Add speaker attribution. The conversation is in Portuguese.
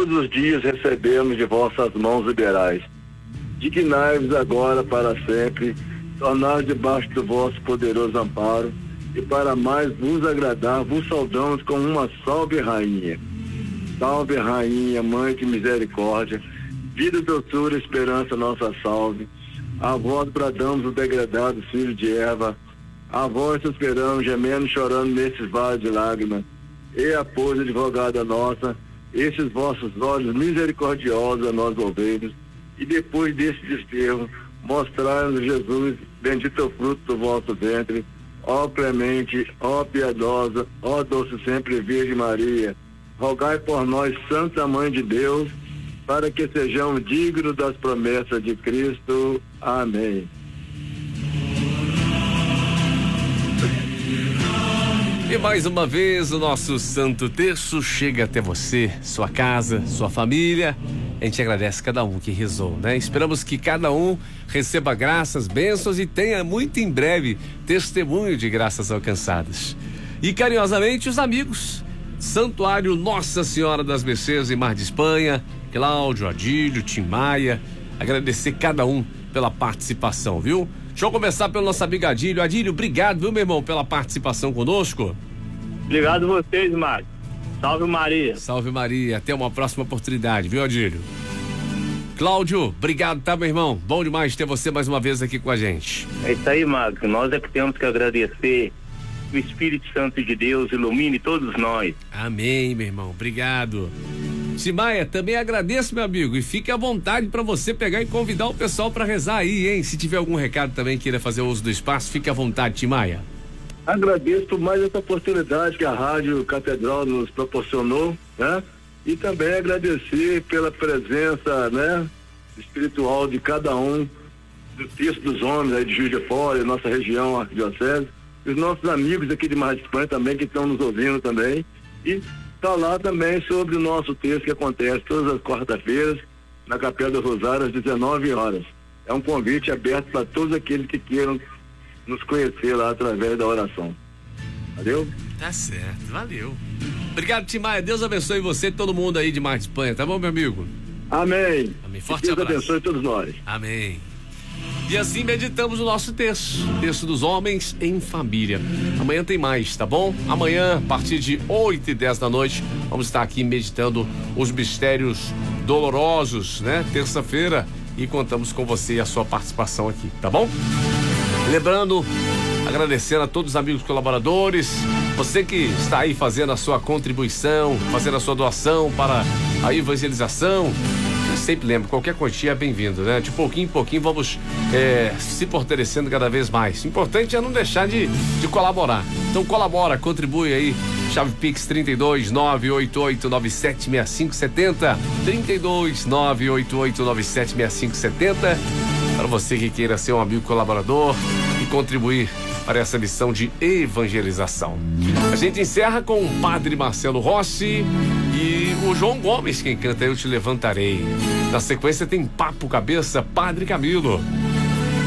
Speaker 1: todos os dias recebemos de vossas mãos liberais. Dignai-vos agora para sempre, tornar debaixo do vosso poderoso amparo, e para mais vos agradar, vos saudamos com uma salve rainha. Salve rainha, mãe de misericórdia, vida, doçura, esperança, nossa salve. A vós bradamos o degradado filho de Eva, a vós suspiramos, gemendo, chorando nesses vales de lágrimas. E a pois, advogada nossa, esses vossos olhos misericordiosos a nós volvemos, e depois desse desterro, mostrai-nos Jesus, bendito é o fruto do vosso ventre, ó clemente, ó piedosa, ó doce sempre Virgem Maria, rogai por nós, Santa Mãe de Deus, para que sejamos dignos das promessas de Cristo. Amém.
Speaker 2: E mais uma vez o nosso Santo Terço chega até você, sua casa, sua família. A gente agradece cada um que rezou, né? Esperamos que cada um receba graças, bênçãos e tenha muito em breve testemunho de graças alcançadas. E carinhosamente os amigos, Santuário Nossa Senhora das Mercês em Mar de Espanha, Cláudio, Adílio, Tim Maia, agradecer cada um pela participação, viu? Deixa eu começar pelo nosso amigo Adílio. Adílio, obrigado, viu, meu irmão, pela participação conosco.
Speaker 3: Obrigado a vocês, Márcio. Salve Maria.
Speaker 2: Salve Maria. Até uma próxima oportunidade, viu, Adílio? Cláudio, obrigado, tá, meu irmão? Bom demais ter você mais uma vez aqui com a gente.
Speaker 3: É isso aí, Márcio. Nós é que temos que agradecer. O Espírito Santo de Deus ilumine todos nós.
Speaker 2: Amém, meu irmão. Obrigado. Simaia, também agradeço, meu amigo, e fique à vontade para você pegar e convidar o pessoal para rezar aí, hein? Se tiver algum recado também queira fazer uso do espaço, fique à vontade, Simaia.
Speaker 1: Agradeço por mais essa oportunidade que a Rádio Catedral nos proporcionou, né? E também agradecer pela presença, né, espiritual de cada um, do Terço dos Homens aí de Juiz de Fora, nossa região, arquidiocese, e os nossos amigos aqui de Mar de Espanha também, que estão nos ouvindo também, e falar também sobre o nosso texto que acontece todas as quarta-feiras na Capela do Rosário às 19 horas. É um convite aberto para todos aqueles que queiram nos conhecer lá através da oração. Valeu?
Speaker 2: Tá certo, valeu. Obrigado, Timaia. Deus abençoe você e todo mundo aí de Mar de Espanha, tá bom, meu amigo?
Speaker 1: Amém.
Speaker 2: Amém. Forte
Speaker 1: Deus
Speaker 2: abraço.
Speaker 1: abençoe todos nós.
Speaker 2: Amém. E assim meditamos o nosso texto dos homens em família. Amanhã tem mais, tá bom? Amanhã, a partir de 8h10 da noite, vamos estar aqui meditando os mistérios dolorosos, né? Terça-feira, e contamos com você e a sua participação aqui, tá bom? Lembrando, agradecendo a todos os amigos colaboradores, você que está aí fazendo a sua contribuição, fazendo a sua doação para a evangelização. Sempre lembro, qualquer quantia é bem-vindo, né? De pouquinho em pouquinho vamos se fortalecendo cada vez mais. O importante é não deixar de colaborar. Então colabora, contribui aí. Chave Pix 32 988 976570 32 988 976570 para você que queira ser um amigo colaborador e contribuir para essa missão de evangelização. A gente encerra com o Padre Marcelo Rossi e o João Gomes, quem canta Eu Te Levantarei. Na sequência tem Papo Cabeça, Padre Camilo.